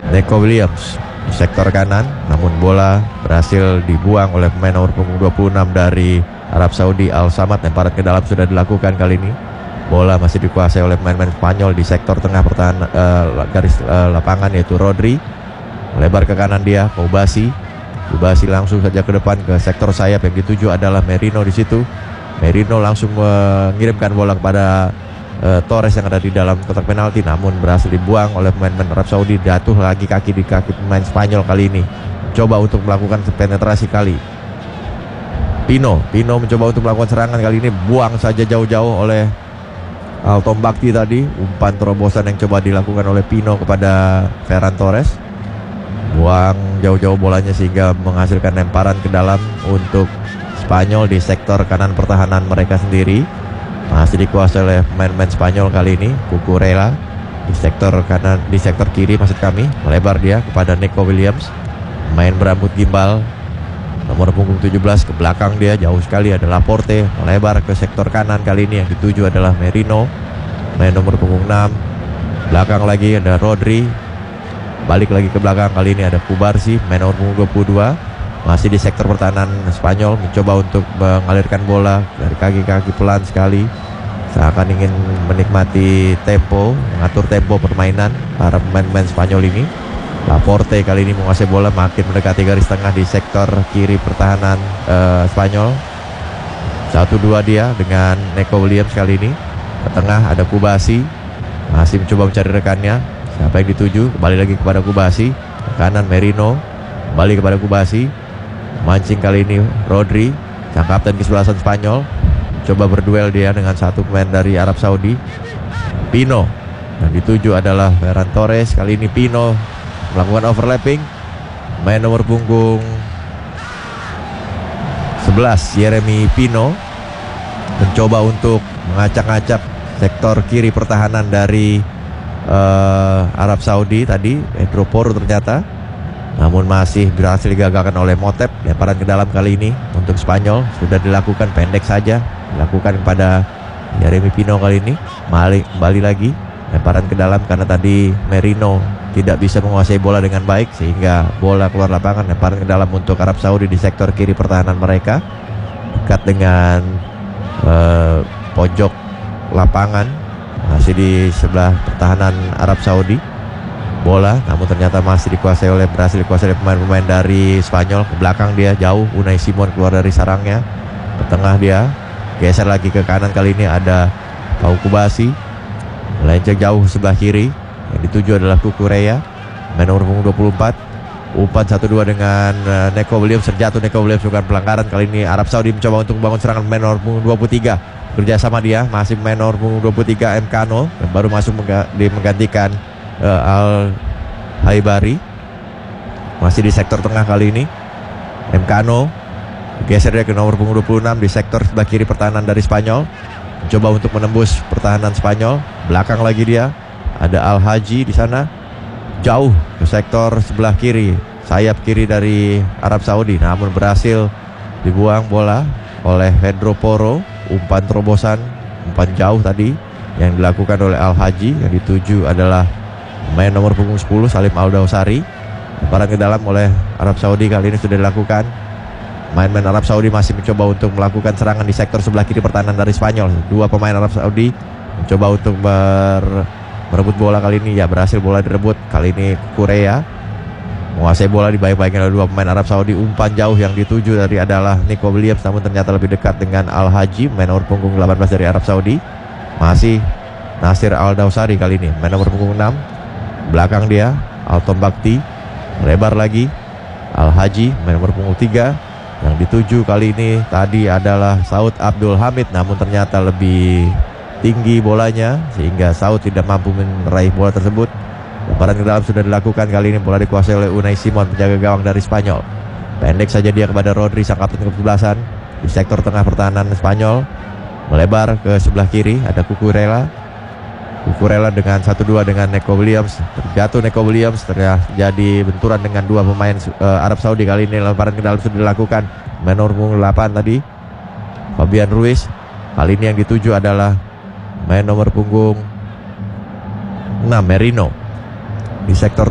Neco Williams di sektor kanan, namun bola berhasil dibuang oleh pemain nomor punggung 26 dari Arab Saudi, Al Samad. Lemparan ke dalam sudah dilakukan kali ini. Bola masih dikuasai oleh pemain-pemain Spanyol di sektor tengah pertahanan garis lapangan, yaitu Rodri. Lebar ke kanan dia, Ubasi langsung saja ke depan ke sektor sayap, yang dituju adalah Merino di situ. Merino langsung mengirimkan bola kepada Torres yang ada di dalam kotak penalti, namun berhasil dibuang oleh pemain Arab Saudi. Jatuh lagi kaki di kaki pemain Spanyol kali ini. Coba untuk melakukan penetrasi kali. Pino mencoba untuk melakukan serangan kali ini, buang saja jauh-jauh oleh Alton Bakti tadi. Umpan terobosan yang coba dilakukan oleh Pino kepada Ferran Torres. Buang jauh-jauh bolanya sehingga menghasilkan lemparan ke dalam untuk Spanyol di sektor kanan pertahanan mereka sendiri. Masih dikuasai oleh pemain-pemain Spanyol kali ini. Cucurella di sektor kanan, di sektor kiri maksud kami. Melebar dia kepada Neco Williams, main berambut gimbal, nomor punggung 17. Ke belakang dia jauh sekali ada Laporte. Melebar ke sektor kanan kali ini, yang dituju adalah Merino, main nomor punggung 6. Belakang lagi ada Rodri. Balik lagi ke belakang, kali ini ada Kubarsi, main nomor punggung 22. Masih di sektor pertahanan Spanyol, mencoba untuk mengalirkan bola dari kaki-kaki pelan sekali, seakan ingin menikmati tempo, mengatur tempo permainan para pemain-pemain Spanyol ini. Laporte kali ini menguasai bola, makin mendekati garis tengah di sektor kiri pertahanan Spanyol. 1-2 dia dengan Neco Williams kali ini. Ke tengah ada Kubasi, masih mencoba mencari rekannya. Siapa yang dituju? Kembali lagi kepada Kubasi. Ke kanan Merino, kembali kepada Kubasi. Mancing kali ini Rodri, sang kapten kesebelasan Spanyol. Coba berduel dia dengan satu pemain dari Arab Saudi, Pino. Yang dituju adalah Ferran Torres. Kali ini Pino melakukan overlapping. Main nomor punggung 11 Yeremy Pino mencoba untuk mengacak-acak sektor kiri pertahanan dari Arab Saudi tadi, Pedro Porro ternyata, namun masih berhasil digagalkan oleh Motep. Lemparan ke dalam kali ini untuk Spanyol sudah dilakukan, pendek saja dilakukan kepada Yeremy Pino kali ini. Kembali lagi lemparan ke dalam karena tadi Merino tidak bisa menguasai bola dengan baik sehingga bola keluar lapangan. Lemparan ke dalam untuk Arab Saudi di sektor kiri pertahanan mereka, dekat dengan pojok lapangan, masih di sebelah pertahanan Arab Saudi. Bola namun ternyata masih berhasil dikuasai oleh pemain-pemain dari Spanyol. Ke belakang dia jauh, Unai Simon keluar dari sarangnya. Ke tengah dia, geser lagi ke kanan, kali ini ada Pau Kubasi, melenceng jauh sebelah kiri. Yang dituju adalah Cucurella, main nomor punggung 24. Umpan 1-2 dengan Neco Williams. Terjatuh Neco Williams, bukan pelanggaran. Kali ini Arab Saudi mencoba untuk membangun serangan, main nomor punggung 23. Kerjasama dia masih main nomor punggung 23 Mkano, yang baru masuk menggantikan Al Haibari. Masih di sektor tengah kali ini Mkano, geser dia ke nomor punggung 26 di sektor sebelah kiri pertahanan dari Spanyol. Mencoba untuk menembus pertahanan Spanyol. Belakang lagi dia ada Al Haji di sana, jauh ke sektor sebelah kiri, sayap kiri dari Arab Saudi, namun berhasil dibuang bola oleh Pedro Porro. Umpan terobosan, umpan jauh tadi yang dilakukan oleh Al Haji. Yang dituju adalah main nomor punggung 10 Salim Al-Dawsari. Lemparan ke dalam oleh Arab Saudi kali ini sudah dilakukan. Main-main Arab Saudi masih mencoba untuk melakukan serangan di sektor sebelah kiri pertahanan dari Spanyol. Dua pemain Arab Saudi mencoba untuk merebut bola kali ini. Ya, berhasil bola direbut. Kali ini Korea menguasai bola, dibaik-baikin oleh dua pemain Arab Saudi. Umpan jauh yang dituju dari adalah Neco Williams, namun ternyata lebih dekat dengan Al Haji, main nomor punggung 18 dari Arab Saudi. Masih Nasir Al-Dawsari kali ini, main nomor punggung 6. Belakang dia Alton Bakti, melebar lagi Al Haji, main nomor punggung 3. Yang dituju kali ini tadi adalah Saud Abdul Hamid, namun ternyata lebih tinggi bolanya sehingga Saud tidak mampu meraih bola tersebut. Lemparan ke dalam sudah dilakukan, kali ini bola dikuasai oleh Unai Simon, penjaga gawang dari Spanyol. Pendek saja dia kepada Rodri, sang kapten kesebelasan di sektor tengah pertahanan Spanyol. Melebar ke sebelah kiri ada Cucurella dengan 1-2 dengan Neco Williams. Terjatuh Neco Williams, terjadi benturan dengan dua pemain Arab Saudi. Kali ini lemparan ke dalam sudah dilakukan, main nomor 8 tadi Fabian Ruiz. Kali ini yang dituju adalah main nomor punggung 6 Merino di sektor